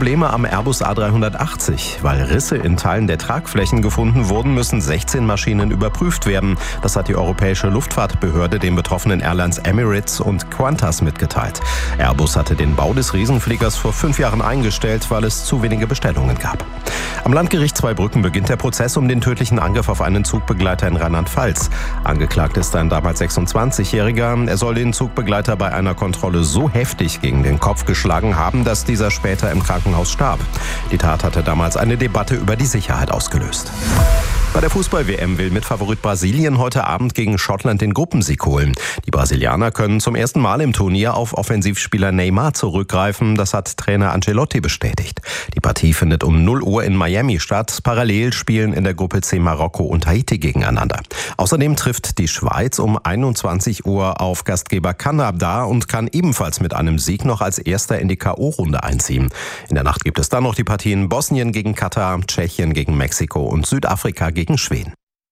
Probleme am Airbus A380. Weil Risse in Teilen der Tragflächen gefunden wurden, müssen 16 Maschinen überprüft werden. Das hat die Europäische Luftfahrtbehörde den betroffenen Airlines Emirates und Qantas mitgeteilt. Airbus hatte den Bau des Riesenfliegers vor 5 Jahren eingestellt, weil es zu wenige Bestellungen gab. Am Landgericht Zweibrücken beginnt der Prozess um den tödlichen Angriff auf einen Zugbegleiter in Rheinland-Pfalz. Angeklagt ist ein damals 26-Jähriger. Er soll den Zugbegleiter bei einer Kontrolle so heftig gegen den Kopf geschlagen haben, dass dieser später im Krankenhaus starb. Die Tat hatte damals eine Debatte über die Sicherheit ausgelöst. Bei der Fußball-WM will Mitfavorit Brasilien heute Abend gegen Schottland den Gruppensieg holen. Die Brasilianer können zum ersten Mal im Turnier auf Offensivspieler Neymar zurückgreifen. Das hat Trainer Ancelotti bestätigt. Die Partie findet um 0 Uhr in Miami statt. Parallel spielen in der Gruppe C Marokko und Haiti gegeneinander. Außerdem trifft die Schweiz um 21 Uhr auf Gastgeber Kanada und kann ebenfalls mit einem Sieg noch als Erster in die K.O.-Runde einziehen. In der Nacht gibt es dann noch die Partien Bosnien gegen Katar, Tschechien gegen Mexiko und Südafrika gegen Schweden.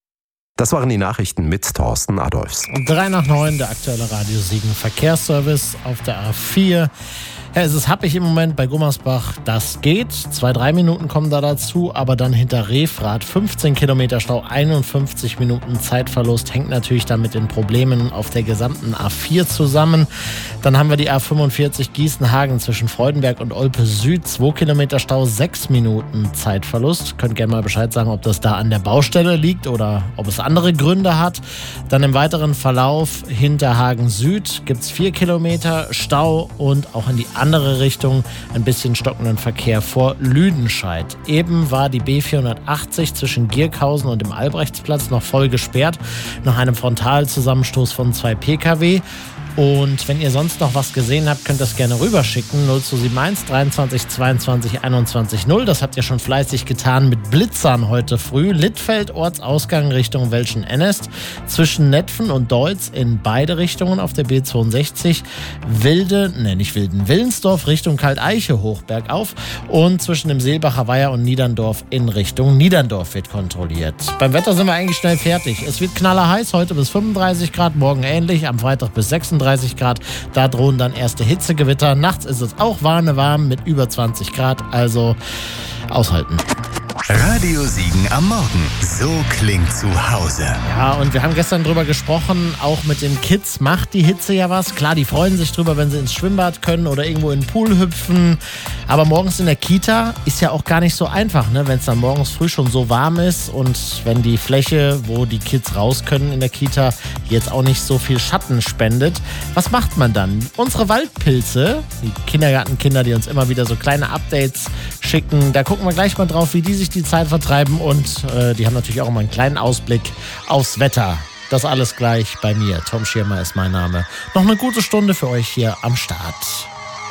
Das waren die Nachrichten mit Thorsten Adolfs. 3 nach 9, der aktuelle Radio Siegen Verkehrsservice auf der A4. Ja, es ist happig im Moment bei Gummersbach. Das geht. 2-3 Minuten kommen da dazu, aber dann hinter Refrath 15 Kilometer Stau, 51 Minuten Zeitverlust. Hängt natürlich dann mit den Problemen auf der gesamten A4 zusammen. Dann haben wir die A45 Gießen-Hagen zwischen Freudenberg und Olpe Süd. 2 Kilometer Stau, 6 Minuten Zeitverlust. Könnt gerne mal Bescheid sagen, ob das da an der Baustelle liegt oder ob es andere Gründe hat. Dann im weiteren Verlauf hinter Hagen Süd gibt es 4 Kilometer Stau und auch in die andere Richtung ein bisschen stockenden Verkehr vor Lüdenscheid. Eben war die B480 zwischen Gierkhausen und dem Albrechtsplatz noch voll gesperrt nach einem Frontalzusammenstoß von 2 Pkw. Und wenn ihr sonst noch was gesehen habt, könnt ihr das gerne rüberschicken. 0271 23 22 21 0. Das habt ihr schon fleißig getan mit Blitzern heute früh. Littfeld, Ortsausgang Richtung Welschen-Ennest. Zwischen Netphen und Deutz in beide Richtungen auf der B62. Willensdorf Richtung Kalteiche hoch bergauf. Und zwischen dem Seelbacher Weiher und Niederndorf in Richtung Niederndorf wird kontrolliert. Beim Wetter sind wir eigentlich schnell fertig. Es wird knallerheiß, heute bis 35 Grad, morgen ähnlich, am Freitag bis 36 Grad. Da drohen dann erste Hitzegewitter. Nachts ist es auch warm mit über 20 Grad. Also aushalten. Radio Siegen am Morgen. So klingt zu Hause. Ja, und wir haben gestern drüber gesprochen, auch mit den Kids macht die Hitze ja was. Klar, die freuen sich drüber, wenn sie ins Schwimmbad können oder irgendwo in den Pool hüpfen. Aber morgens in der Kita ist ja auch gar nicht so einfach, ne? Wenn es dann morgens früh schon so warm ist und wenn die Fläche, wo die Kids raus können in der Kita, jetzt auch nicht so viel Schatten spendet. Was macht man dann? Unsere Waldpilze, die Kindergartenkinder, die uns immer wieder so kleine Updates schicken, da gucken wir gleich mal drauf, wie die sich die Zeit vertreiben und die haben natürlich auch immer einen kleinen Ausblick aufs Wetter. Das alles gleich bei mir. Tom Schirmer ist mein Name. Noch eine gute Stunde für euch hier am Start.